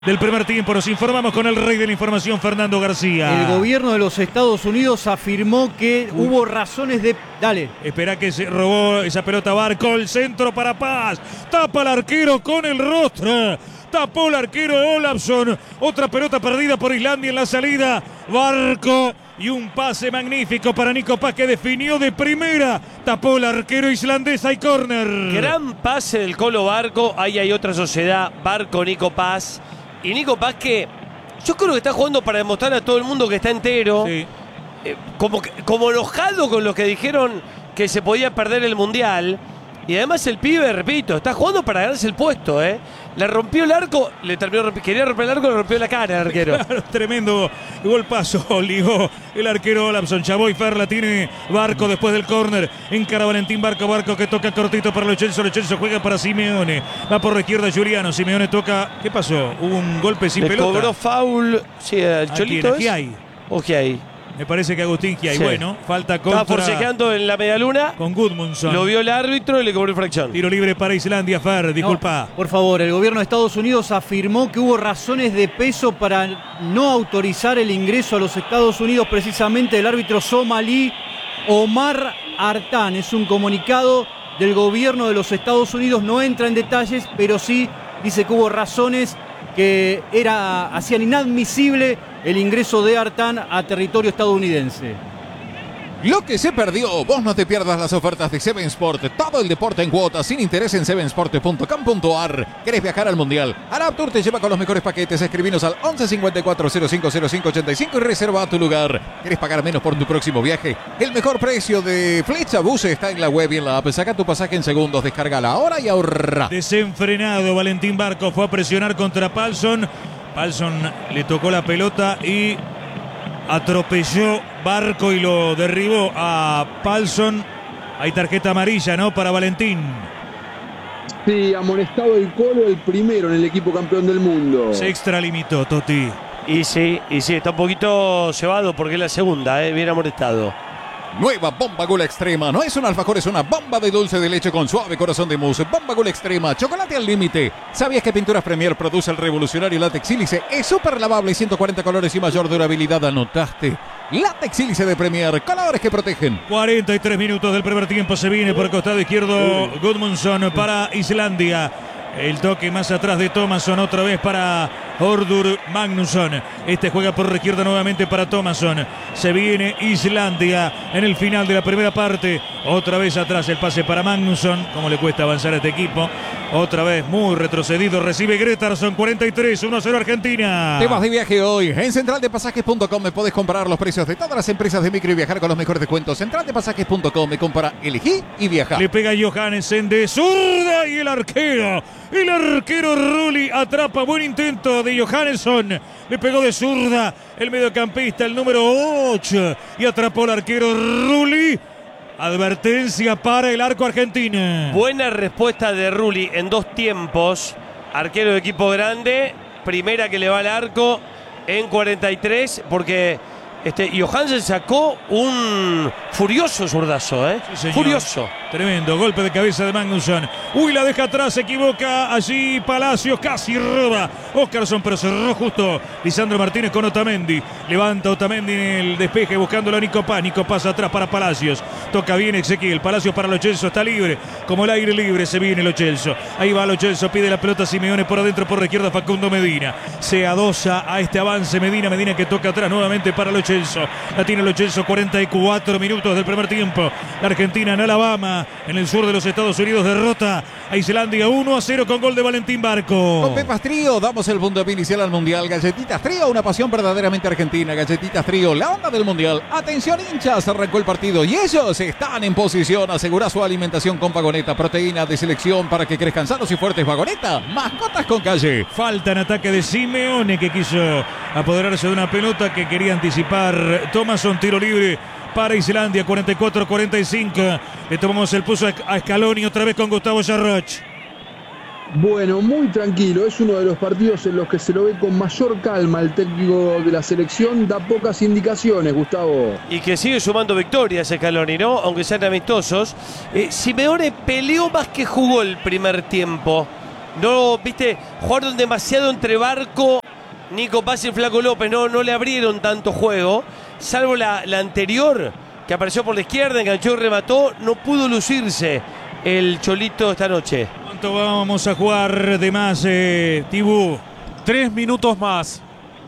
Del primer tiempo nos informamos con el rey de la información, Fernando García. El gobierno de los Estados Unidos afirmó que hubo razones de... Dale. Espera que se robó esa pelota Barco, el centro para Paz. Tapa al arquero con el rostro. Tapó el arquero Olafsson. Otra pelota perdida por Islandia en la salida. Barco y un pase magnífico para Nico Paz que definió de primera. Tapó el arquero islandés, hay córner. Gran pase del Colo Barco. Ahí hay otra sociedad. Barco, Nico Paz. Y Nico Paz que yo creo que está jugando para demostrar a todo el mundo que está entero. Sí. Como enojado con los que dijeron que se podía perder el Mundial. Y además el pibe, repito, está jugando para ganarse el puesto, Le rompió el arco, quería romper el arco, le rompió la cara al arquero. Claro, tremendo golpazo, ligó el arquero Olafsson. Chavoy Ferla tiene Barco después del córner. Encara Valentín Barco, Barco que toca cortito para Lo Celso juega para Simeone. Va por la izquierda Juliano, Simeone toca. ¿Qué pasó? Hubo un golpe sin pelota. Cobró foul, sí, el Cholito. ¿Qué hay? Me parece que Agustín Giai. Sí. Bueno, falta contra... Estaba forcejeando en la medialuna. Con Gudmundsson. Lo vio el árbitro y le cobró infracción. Tiro libre para Islandia, Fer, disculpa. No, por favor, el gobierno de Estados Unidos afirmó que hubo razones de peso para no autorizar el ingreso a los Estados Unidos precisamente del árbitro somalí Omar Artan. Es un comunicado del gobierno de los Estados Unidos, no entra en detalles, pero sí dice que hubo razones que hacían inadmisible el ingreso de Artan a territorio estadounidense. Lo que se perdió, vos no te pierdas las ofertas de Seven Sport. Todo el deporte en cuotas, sin interés en sevensport.com.ar. ¿Querés viajar al Mundial? Arab Tour te lleva con los mejores paquetes. Escribinos al 11 54 05 05 85 y reserva tu lugar. ¿Querés pagar menos por tu próximo viaje? El mejor precio de Flecha Bus está en la web y en la app. Saca tu pasaje en segundos, descárgala ahora y ahorra. Desenfrenado, Valentín Barco fue a presionar contra Palsson. Palsson le tocó la pelota y atropelló Barco y lo derribó a Palsson. Hay tarjeta amarilla, ¿no? Para Valentín. Sí, amonestado el Colo, el primero en el equipo campeón del mundo. Se extralimitó, Totti. Y sí, está un poquito cebado porque es la segunda, bien amonestado. Nueva Bomba Gula Extrema. No es un alfajor, es una bomba de dulce de leche con suave corazón de mousse. Bomba Gula Extrema, chocolate al límite. ¿Sabías que Pinturas Premier produce el revolucionario látex sílice? Es súper lavable, 140 colores y mayor durabilidad. ¿Anotaste? Látex sílice de Premier, colores que protegen. 43 minutos del primer tiempo. Se viene por el costado izquierdo Gudmundsson para Islandia. El toque más atrás de Thomasson, otra vez para Hordur Magnusson. Este juega por la izquierda nuevamente para Thomasson. Se viene Islandia en el final de la primera parte. Otra vez atrás el pase para Magnusson. Cómo le cuesta avanzar a este equipo. Otra vez muy retrocedido. Recibe Gretarsson, 43, 1-0 Argentina. Temas de viaje hoy. En centraldepasajes.com me podés comprar los precios de todas las empresas de micro y viajar con los mejores descuentos. Centraldepasajes.com me compra, elegí y viaja. Le pega Johannessen de zurda y el arquero Rulli atrapa. Buen intento de Johannesson. Le pegó de zurda el mediocampista, el número 8. Y atrapó el arquero Rulli. Advertencia para el arco argentino. Buena respuesta de Rulli en dos tiempos. Arquero de equipo grande. Primera que le va al arco en 43. Porque Johansen sacó un furioso zurdazo, Sí, furioso. Tremendo golpe de cabeza de Magnusson. Uy, la deja atrás, se equivoca allí Palacios, casi roba Óscarsson, pero cerró justo Lisandro Martínez con Otamendi. Levanta Otamendi en el despeje buscándolo a Nico Paz. Nico Paz atrás para Palacios. Toca bien Ezequiel. Palacios para Lo Celso, está libre. Como el aire libre se viene Lo Celso. Ahí va Lo Celso, pide la pelota Simeone por adentro, por la izquierda Facundo Medina. Se adosa a este avance Medina que toca atrás nuevamente para Lo Celso. La tiene Lo Celso, 44 minutos del primer tiempo. La Argentina en Alabama, en el sur de los Estados Unidos, derrota a Islandia 1-0 con gol de Valentín Barco. Con Pepas Trío damos el puntapié inicial al Mundial. Galletitas Trío, una pasión verdaderamente argentina. Galletitas Trío, la onda del Mundial. Atención hinchas, arrancó el partido y ellos están en posición. Asegura su alimentación con Vagoneta, proteína de selección para que crezcan sanos y fuertes. Vagoneta, mascotas con calle. Falta en ataque de Simeone, que quiso apoderarse de una pelota que quería anticipar Thomasson. Tiro libre para Islandia, 44-45. Le tomamos el pulso a Scaloni otra vez con Gustavo Jarroch. Bueno, muy tranquilo. Es uno de los partidos en los que se lo ve con mayor calma. El técnico de la selección da pocas indicaciones, Gustavo. Y que sigue sumando victorias Scaloni, ¿no? Aunque sean amistosos. Simeone peleó más que jugó el primer tiempo. No, viste, jugaron demasiado entre Barco, Nico Paz y el Flaco López. No le abrieron tanto juego. Salvo la anterior, que apareció por la izquierda, enganchó y remató. No pudo lucirse el Cholito esta noche. ¿Cuánto vamos a jugar de más, Tibú? 3 minutos más.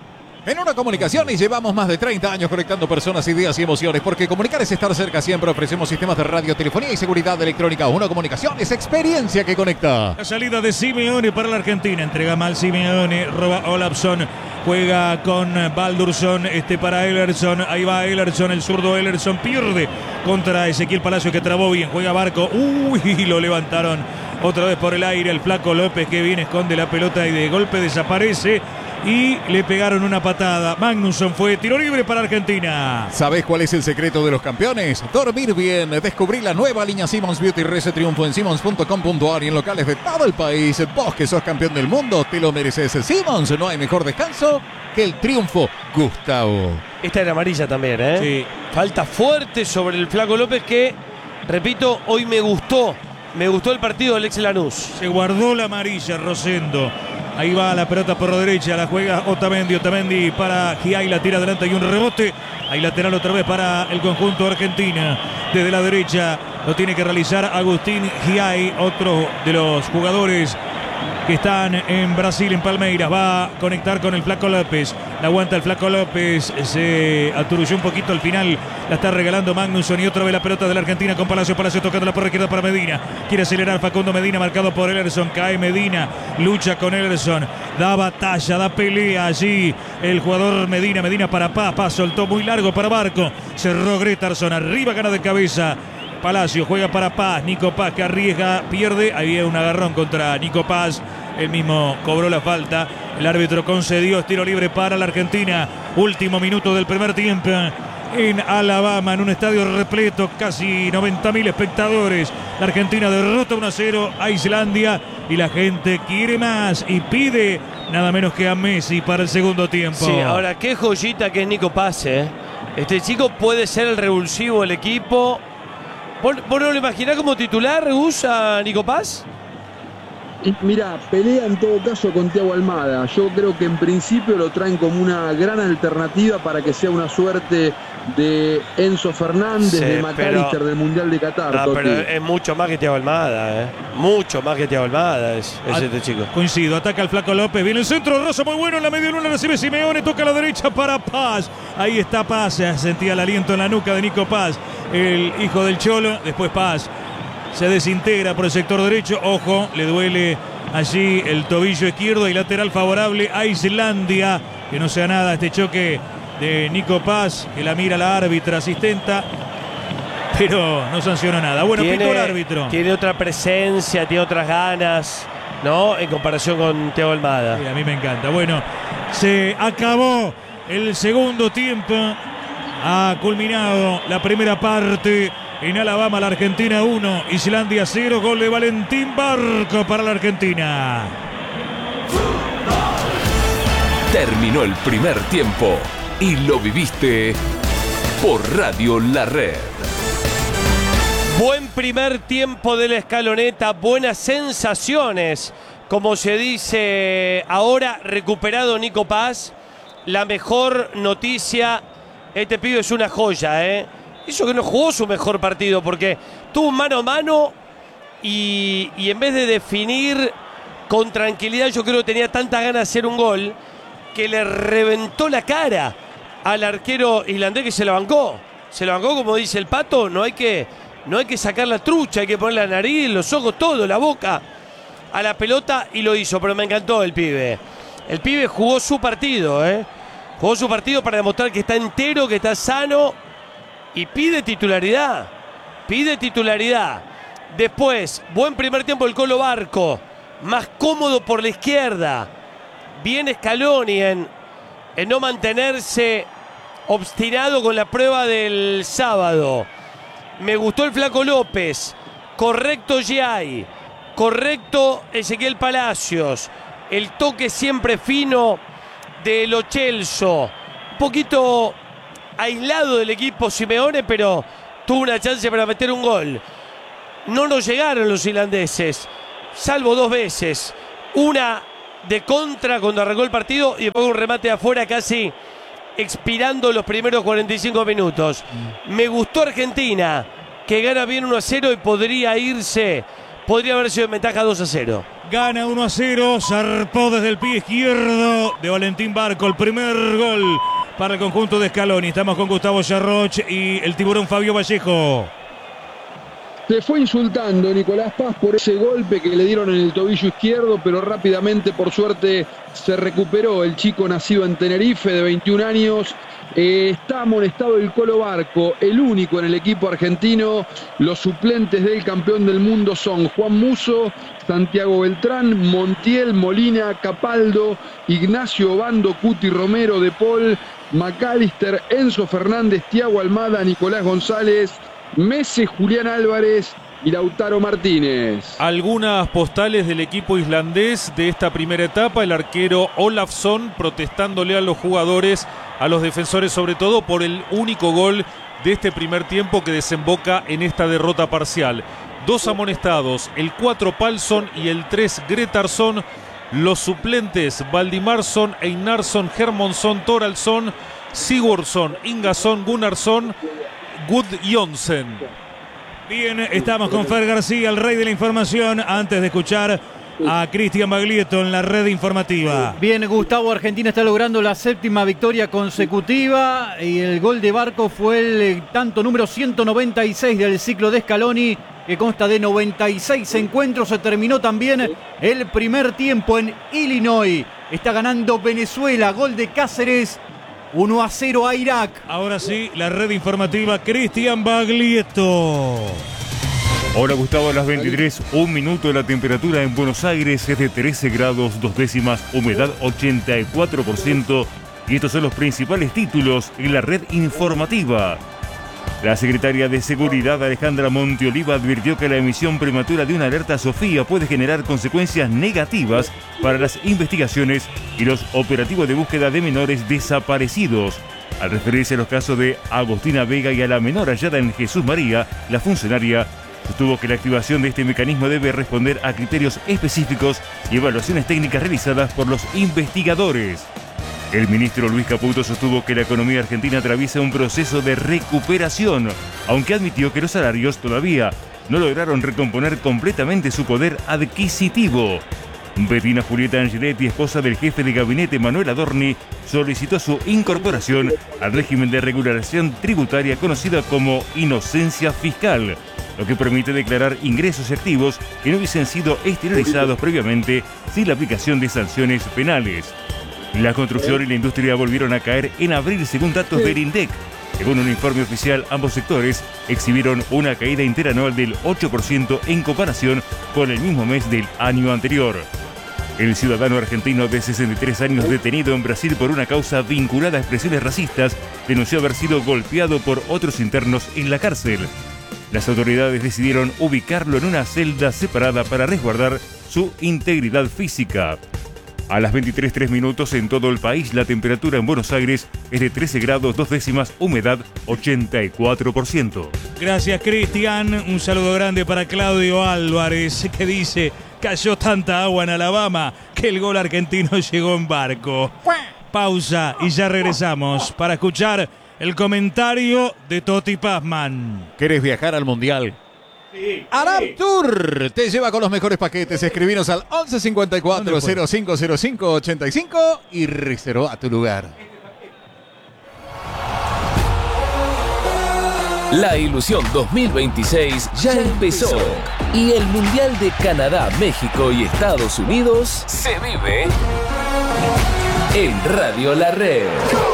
En Una Comunicación y llevamos más de 30 años conectando personas, ideas y emociones, porque comunicar es estar cerca siempre. Ofrecemos sistemas de radio, telefonía y seguridad electrónica. Una Comunicación es experiencia que conecta. La salida de Simeone para la Argentina. Entrega mal Simeone, roba Olafsson. Juega con Baldursson, para Ellerson. Ahí va Ellerson, el zurdo Ellerson pierde contra Ezequiel Palacios, que trabó bien. Juega Barco. Uy, lo levantaron otra vez por el aire. El Flaco López, que viene, esconde la pelota y de golpe desaparece. Y le pegaron una patada. Magnusson fue tiro libre para Argentina. ¿Sabés cuál es el secreto de los campeones? Dormir bien. Descubrí la nueva línea Simmons Beauty Rese Triunfo en Simmons.com.ar y en locales de todo el país. Vos que sos campeón del mundo, te lo mereces. Simmons, no hay mejor descanso que el triunfo, Gustavo. Esta era amarilla también, ¿eh? Sí. Falta fuerte sobre el Flaco López que, repito, hoy me gustó. Me gustó el partido del ex Lanús. Se guardó la amarilla, Rosendo. Ahí va la pelota por la derecha, la juega Otamendi para Giai, la tira adelante y un rebote. Ahí lateral otra vez para el conjunto argentino. Desde la derecha lo tiene que realizar Agustín Giai, otro de los jugadores que están en Brasil, en Palmeiras. Va a conectar con el Flaco López. La aguanta el Flaco López. Se aturulló un poquito al final. La está regalando Magnusson. Y otra vez la pelota de la Argentina con Palacios. Palacios tocando la por izquierda para Medina. Quiere acelerar Facundo Medina, marcado por Ellerson. Cae Medina. Lucha con Ellerson. Da batalla, da pelea allí. El jugador Medina. Medina para Paz. Paz soltó muy largo para Barco. Cerró Gretarson. Arriba, gana de cabeza. Palacio juega para Paz, Nico Paz que arriesga, pierde, había un agarrón contra Nico Paz, él mismo cobró la falta, el árbitro concedió tiro libre para la Argentina, último minuto del primer tiempo en Alabama, en un estadio repleto, casi 90.000 espectadores. La Argentina derrota 1-0 a Islandia y la gente quiere más y pide nada menos que a Messi para el segundo tiempo. Sí, ahora qué joyita que es Nico Paz, ¿eh? Este chico puede ser el revulsivo del equipo. ¿Vos no lo imaginás como titular, Gus, a Nico Paz? Mira, pelea en todo caso con Thiago Almada. Yo creo que en principio lo traen como una gran alternativa para que sea una suerte de Enzo Fernández, Sí, de McAllister del Mundial de Qatar. No, pero es mucho más que Thiago Almada, ¿eh? Mucho más que Thiago Almada es este chico. Coincido, ataca el Flaco López, viene el centro, Rosa muy bueno, en la media luna recibe Simeone, toca a la derecha para Paz. Ahí está Paz, sentía el aliento en la nuca de Nico Paz, el hijo del Cholo. Después Paz se desintegra por el sector derecho, ojo, le duele allí el tobillo izquierdo y lateral favorable a Islandia. Que no sea nada este choque de Nico Paz, que la mira la árbitra asistenta, pero no sancionó nada. Bueno, pitó el árbitro. Tiene otra presencia, tiene otras ganas, ¿no? En comparación con Thiago Almada. Sí, a mí me encanta. Bueno, se acabó el segundo tiempo. Ha culminado la primera parte. En Alabama, la Argentina 1, Islandia 0. Gol de Valentín Barco para la Argentina. Terminó el primer tiempo y lo viviste por Radio La Red. Buen primer tiempo de la Escaloneta, buenas sensaciones. Como se dice ahora, recuperado Nico Paz. La mejor noticia, este pibe es una joya, ¿eh? Hizo que no jugó su mejor partido porque tuvo un mano a mano y en vez de definir con tranquilidad, yo creo que tenía tanta ganas de hacer un gol que le reventó la cara al arquero islandés, que se la bancó. Se la bancó, como dice el Pato, no hay que sacar la trucha, hay que poner la nariz, los ojos, todo, la boca a la pelota, y lo hizo. Pero me encantó el pibe. El pibe jugó su partido, ¿eh? Jugó su partido para demostrar que está entero, que está sano. Y pide titularidad. Pide titularidad. Después, buen primer tiempo el Colo Barco. Más cómodo por la izquierda. Bien Scaloni en no mantenerse obstinado con la prueba del sábado. Me gustó el Flaco López. Correcto Giai. Correcto Ezequiel Palacios. El toque siempre fino de Lo Celso. Un poquito aislado del equipo Simeone, pero tuvo una chance para meter un gol. No nos llegaron los islandeses, salvo 2 veces. una de contra cuando arrancó el partido y después un remate de afuera casi expirando los primeros 45 minutos. Me gustó Argentina, que gana bien 1-0 y podría haber sido en ventaja 2-0. Gana 1-0, zarpó desde el pie izquierdo de Valentín Barco, el primer gol para el conjunto de Scaloni. Estamos con Gustavo Yarroch y el tiburón Fabio Vallejo. Se fue insultando Nicolás Paz por ese golpe que le dieron en el tobillo izquierdo, pero rápidamente, por suerte, se recuperó el chico nacido en Tenerife de 21 años. Está amonestado el Colo Barco, el único en el equipo argentino. Los suplentes del campeón del mundo son Juan Musso, Santiago Beltrán, Montiel, Molina, Capaldo, Ignacio Obando, Cuti Romero, De Paul, McAllister, Enzo Fernández, Thiago Almada, Nicolás González, Messi, Julián Álvarez y Lautaro Martínez. Algunas postales del equipo islandés de esta primera etapa. El arquero Olafsson protestándole a los jugadores, a los defensores sobre todo, por el único gol de este primer tiempo que desemboca en esta derrota parcial. 2 amonestados, el 4 Palsson y el 3 Gretarsson. Los suplentes Valdimarsson, Einarsson, Hermonsson, Thoraldsson, Sigurdsson, Ingason, Gunnarsson, Gudjonsen. Bien, estamos con Fer García, el rey de la información, antes de escuchar a Cristian Baglietto en la red informativa. Bien, Gustavo, Argentina está logrando la 7ª victoria consecutiva y el gol de Barco fue el tanto número 196 del ciclo de Scaloni, que consta de 96 encuentros. Se terminó también el primer tiempo en Illinois. Está ganando Venezuela, gol de Cáceres, 1-0 a Irak. Ahora sí, la red informativa, Cristian Baglietto. Hola Gustavo, a las 23, 1 minuto. La temperatura en Buenos Aires es de 13 grados 2 décimas, humedad 84%. Y estos son los principales títulos en la red informativa. La secretaria de Seguridad, Alejandra Monteoliva, advirtió que la emisión prematura de una alerta Sofía puede generar consecuencias negativas para las investigaciones y los operativos de búsqueda de menores desaparecidos. Al referirse a los casos de Agostina Vega y a la menor hallada en Jesús María, la funcionaria sostuvo que la activación de este mecanismo debe responder a criterios específicos y evaluaciones técnicas realizadas por los investigadores. El ministro Luis Caputo sostuvo que la economía argentina atraviesa un proceso de recuperación, aunque admitió que los salarios todavía no lograron recomponer completamente su poder adquisitivo. Bettina Julieta Angeletti, esposa del jefe de gabinete Manuel Adorni, solicitó su incorporación al régimen de regulación tributaria conocida como inocencia fiscal, lo que permite declarar ingresos y activos que no hubiesen sido exteriorizados previamente sin la aplicación de sanciones penales. La construcción y la industria volvieron a caer en abril según datos del INDEC. Según un informe oficial, ambos sectores exhibieron una caída interanual del 8% en comparación con el mismo mes del año anterior. El ciudadano argentino de 63 años detenido en Brasil por una causa vinculada a expresiones racistas denunció haber sido golpeado por otros internos en la cárcel. Las autoridades decidieron ubicarlo en una celda separada para resguardar su integridad física. A las 23:03 minutos en todo el país, la temperatura en Buenos Aires es de 13 grados 2 décimas, humedad 84%. Gracias, Cristian. Un saludo grande para Claudio Álvarez, que dice: cayó tanta agua en Alabama que el gol argentino llegó en barco. Pausa y ya regresamos para escuchar el comentario de Toti Pazman. ¿Querés viajar al Mundial? Sí. Arab Tour te lleva con los mejores paquetes. Escribinos al 11 54 0505 85 y reserva tu lugar. La ilusión 2026 ya empezó y el Mundial de Canadá, México y Estados Unidos se vive en Radio La Red.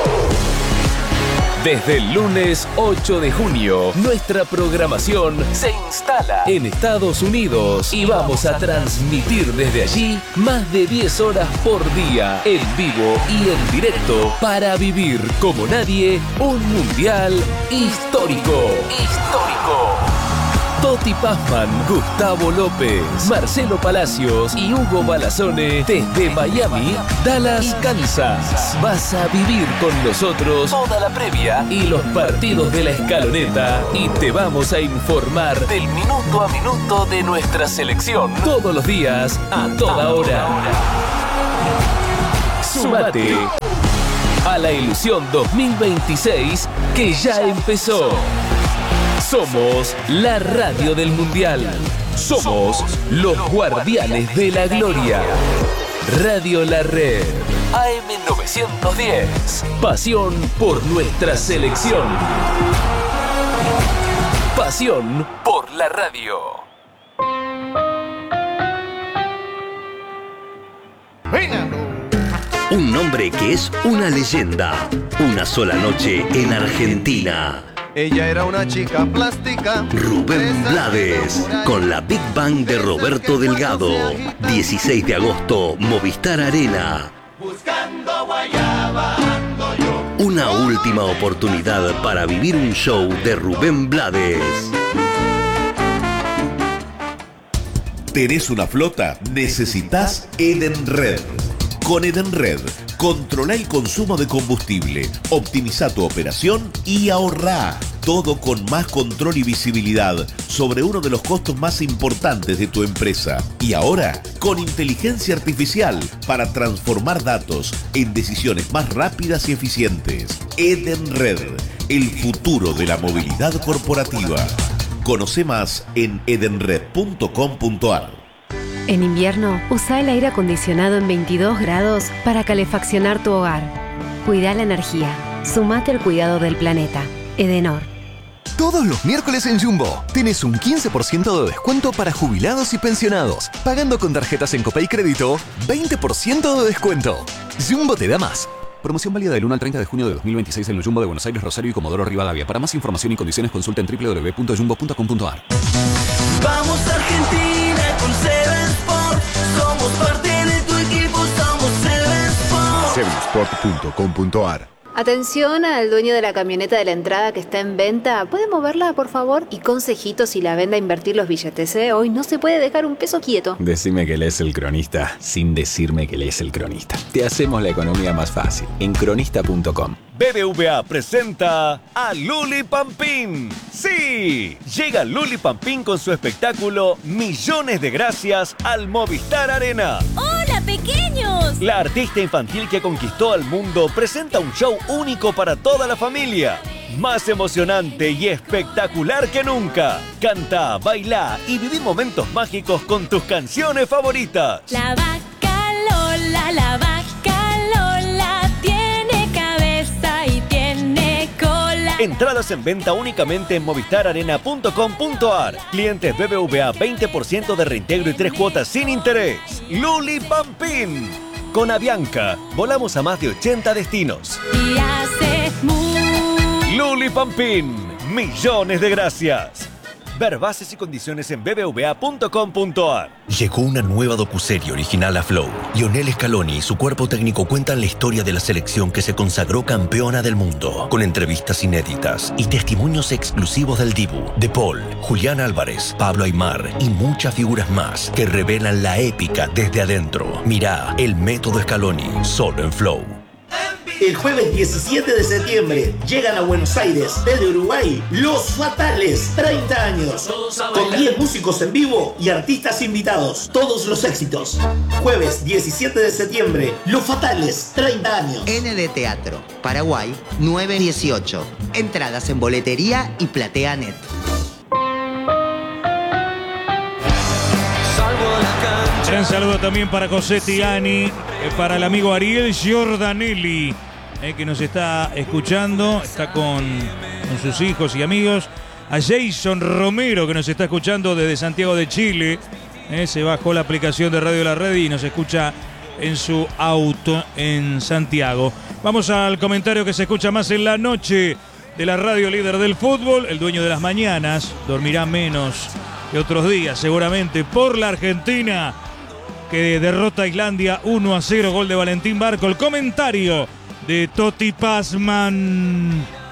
Desde el lunes 8 de junio, nuestra programación se instala en Estados Unidos y vamos a transmitir desde allí más de 10 horas por día, en vivo y en directo, para vivir como nadie un mundial histórico. Toti Pazman, Gustavo López, Marcelo Palacios y Hugo Balazone desde Miami, Dallas, Kansas. Vas a vivir con nosotros toda la previa y los partidos de la escaloneta y te vamos a informar del minuto a minuto de nuestra selección todos los días a toda hora. Sumate a la ilusión 2026 que ya empezó. Somos la radio del Mundial. Somos los guardianes de la gloria. Radio La Red. AM910. Pasión por nuestra selección. Pasión por la radio. Un nombre que es una leyenda. Una sola noche en Argentina. Ella era una chica plástica. Rubén Blades, con la Big Bang de Roberto Delgado. 16 de agosto, Movistar Arena. Buscando guayaba ando yo. Una última oportunidad para vivir un show de Rubén Blades. ¿Tenés una flota? Necesitas Edenred. Con Edenred, controla el consumo de combustible, optimiza tu operación y ahorrá. Todo con más control y visibilidad sobre uno de los costos más importantes de tu empresa. Y ahora, con inteligencia artificial para transformar datos en decisiones más rápidas y eficientes. Edenred, el futuro de la movilidad corporativa. Conoce más en edenred.com.ar. En invierno, usa el aire acondicionado en 22 grados para calefaccionar tu hogar. Cuida la energía. Sumate al cuidado del planeta. Edenor. Todos los miércoles en Jumbo tenés un 15% de descuento para jubilados y pensionados. Pagando con tarjetas en Copay Crédito, 20% de descuento. Jumbo te da más. Promoción válida del 1 al 30 de junio de 2026 en el Jumbo de Buenos Aires, Rosario y Comodoro Rivadavia. Para más información y condiciones consulta en www.jumbo.com.ar. Vamos Argentina con Seven Sport. Somos parte de tu equipo, somos Seven Sport. Sevensport.com.ar. Atención al dueño de la camioneta de la entrada que está en venta. ¿Puede moverla, por favor? Y consejitos si la vende a invertir los billetes, ¿eh? Hoy no se puede dejar un peso quieto. Decime que lees El Cronista sin decirme que lees El Cronista. Te hacemos la economía más fácil en cronista.com. BBVA presenta a Luli Pampín. ¡Sí! Llega Luli Pampín con su espectáculo Millones de Gracias al Movistar Arena. ¡Hola, pequeños! La artista infantil que conquistó al mundo presenta un show único para toda la familia. Más emocionante y espectacular que nunca. Canta, baila y viví momentos mágicos con tus canciones favoritas. La vaca Lola, la vaca Lola tiene cabeza y tiene cola. Entradas en venta únicamente en movistararena.com.ar. Clientes BBVA 20% de reintegro y 3 cuotas sin interés. Luli Pampín. Con Avianca, volamos a más de 80 destinos. Y hace Luli Pampín. Millones de gracias. Ver bases y condiciones en bbva.com.ar. Llegó una nueva docuserie original a Flow. Lionel Scaloni y su cuerpo técnico cuentan la historia de la selección que se consagró campeona del mundo, con entrevistas inéditas y testimonios exclusivos del Dibu, De Paul, Julián Álvarez, Pablo Aimar y muchas figuras más que revelan la épica desde adentro. Mirá El Método Scaloni, solo en Flow. El jueves 17 de septiembre llegan a Buenos Aires desde Uruguay Los Fatales, 30 años, con 10 músicos en vivo y artistas invitados, todos los éxitos. Jueves 17 de septiembre, Los Fatales, 30 años. ND Teatro, Paraguay, 918. Entradas en boletería y PlateaNet. Gran saludo también para José Tigani, para el amigo Ariel Giordanelli, que nos está escuchando, está con sus hijos y amigos. A Jason Romero, que nos está escuchando desde Santiago de Chile, se bajó la aplicación de Radio La Red y nos escucha en su auto en Santiago. Vamos al comentario que se escucha más en la noche de la radio líder del fútbol. El dueño de las mañanas dormirá menos que otros días, seguramente, por la Argentina, que derrota a Islandia 1-0, gol de Valentín Barco. El comentario de Toti Pazman.